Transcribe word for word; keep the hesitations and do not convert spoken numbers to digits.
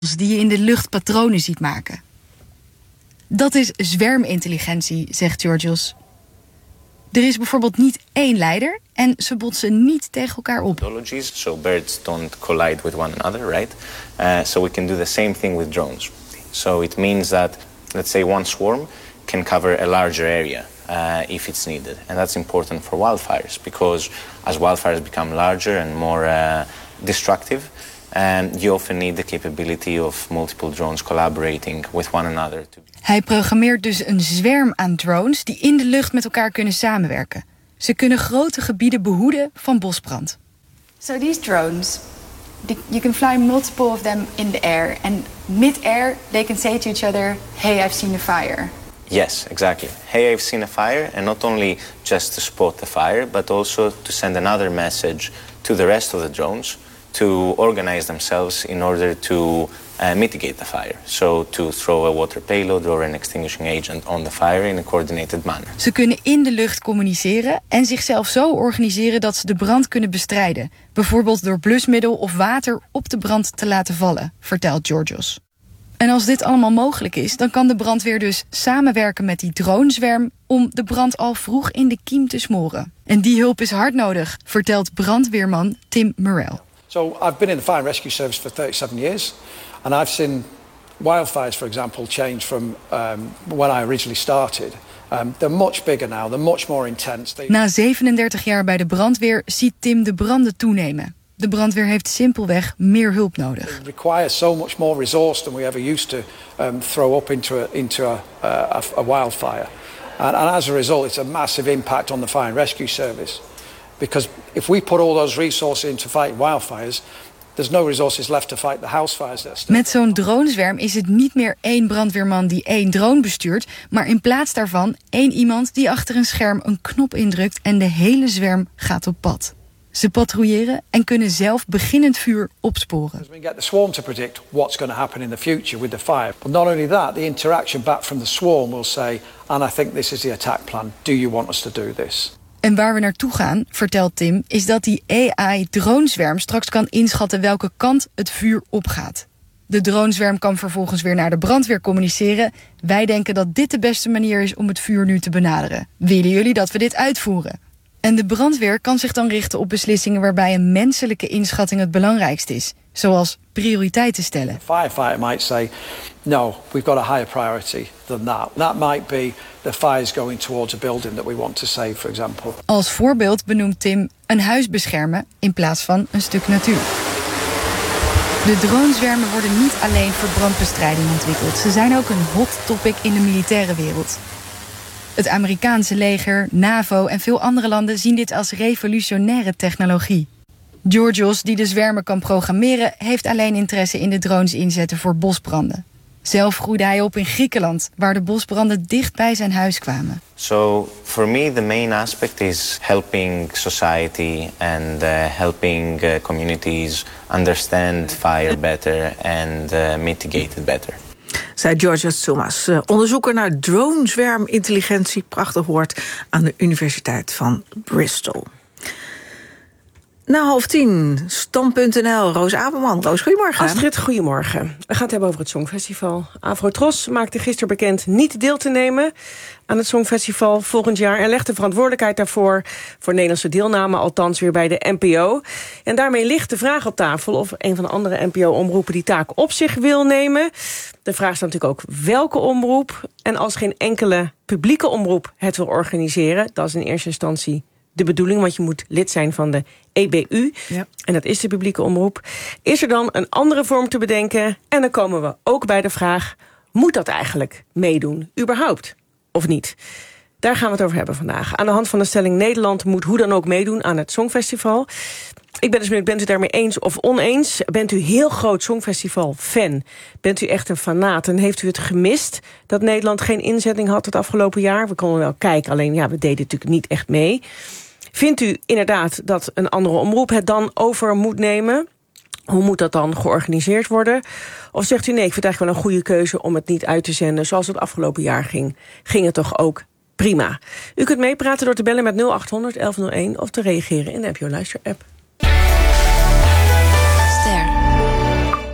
die je in de lucht patronen ziet maken. Dat is zwermintelligentie, zegt Georgios. Er is bijvoorbeeld niet één leider en ze botsen niet tegen elkaar op. So birds don't collide with one another, right? Uh, so we can do the same thing with drones. So it means that, let's say, one swarm can cover a larger area uh, if it's needed. And that's important for wildfires because as wildfires become larger and more uh, destructive, um, you often need the capability of multiple drones collaborating with one another. To... Hij programmeert dus een zwerm aan drones die in de lucht met elkaar kunnen samenwerken. Ze kunnen grote gebieden behoeden van bosbrand. So these drones, you can fly multiple of them in the air, and mid-air they can say to each other, "Hey, I've seen a fire." Yes, exactly. Hey, I've seen a fire, and not only just to spot the fire, but also to send another message to the rest of the drones to organize themselves in order to uh, mitigate the fire. So to throw a water payload or an extinguishing agent on the fire in a coordinated manner. Ze kunnen in de lucht communiceren en zichzelf zo organiseren dat ze de brand kunnen bestrijden. Bijvoorbeeld door blusmiddel of water op de brand te laten vallen, vertelt Georgios. En als dit allemaal mogelijk is, dan kan de brandweer dus samenwerken met die dronezwerm om de brand al vroeg in de kiem te smoren. En die hulp is hard nodig, vertelt brandweerman Tim Murrell. So I've been in the fire and rescue service for thirty-seven years, and I've seen wildfires, for example, change from um, when I originally started. Um, they're much bigger now, they're much more intense. They... Na zevenendertig jaar bij de brandweer ziet Tim de branden toenemen. De brandweer heeft simpelweg meer hulp nodig. It requires so much more resource than we ever used to um, throw up into a, into a, a, a wildfire. And, and as a result, it's a massive impact on the fire and rescue service. Because if we put all those resources into fighting wildfires, there's no resources left to fight the house fires. Met zo'n dronezwerm is het niet meer één brandweerman die één drone bestuurt, maar in plaats daarvan één iemand die achter een scherm een knop indrukt en de hele zwerm gaat op pad. Ze patrouilleren en kunnen zelf beginnend vuur opsporen. We can get the swarm to predict what's going to happen in the future with the fire. But not only that, the interaction back from the swarm will say, and I think this is the attack plan. Do you want us to do this? En waar we naartoe gaan, vertelt Tim, is dat die A I-dronezwerm straks kan inschatten welke kant het vuur opgaat. De dronezwerm kan vervolgens weer naar de brandweer communiceren. Wij denken dat dit de beste manier is om het vuur nu te benaderen. Willen jullie dat we dit uitvoeren? En de brandweer kan zich dan richten op beslissingen waarbij een menselijke inschatting het belangrijkst is. Zoals prioriteiten stellen. The firefighter might say, no, we've got a higher priority than that. That might be the fire's going towards a building that we want to save, for example. Als voorbeeld benoemt Tim een huis beschermen in plaats van een stuk natuur. De dronezwermen worden niet alleen voor brandbestrijding ontwikkeld. Ze zijn ook een hot topic in de militaire wereld. Het Amerikaanse leger, NAVO en veel andere landen zien dit als revolutionaire technologie. Georgios, die de zwermen kan programmeren, heeft alleen interesse in de drones inzetten voor bosbranden. Zelf groeide hij op in Griekenland, waar de bosbranden dicht bij zijn huis kwamen. So for me the main aspect is helping society and uh, helping uh, communities understand fire better and uh, mitigate it better. Zei Georgios Tsoumas, onderzoeker naar dronezwermintelligentie, prachtig woord, aan de Universiteit van Bristol. Na half tien, Stand punt n l, Roos Aberman. Roos, goedemorgen. Astrid, goedemorgen. We gaan het hebben over het Songfestival. Afro-Tros maakte gisteren bekend niet deel te nemen aan het Songfestival volgend jaar en legt de verantwoordelijkheid daarvoor voor Nederlandse deelname althans weer bij de N P O. En daarmee ligt de vraag op tafel of een van de andere N P O-omroepen die taak op zich wil nemen. De vraag is natuurlijk ook welke omroep. En als geen enkele publieke omroep het wil organiseren, dat is in eerste instantie de bedoeling, want je moet lid zijn van de E B U. Ja. En dat is de publieke omroep. Is er dan een andere vorm te bedenken? En dan komen we ook bij de vraag, moet dat eigenlijk meedoen? Überhaupt? Of niet? Daar gaan we het over hebben vandaag. Aan de hand van de stelling Nederland moet hoe dan ook meedoen aan het Songfestival. Ik ben dus benieuwd, bent u daarmee eens of oneens? Bent u heel groot Songfestival-fan? Bent u echt een fanaat? En heeft u het gemist dat Nederland geen inzetting had het afgelopen jaar? We konden wel kijken, alleen ja, we deden natuurlijk niet echt mee. Vindt u inderdaad dat een andere omroep het dan over moet nemen? Hoe moet dat dan georganiseerd worden? Of zegt u nee, ik vind het eigenlijk wel een goede keuze om het niet uit te zenden zoals het afgelopen jaar ging? Ging het toch ook prima? U kunt meepraten door te bellen met nul acht honderd, elf nul één of te reageren in de N P O Luister-app.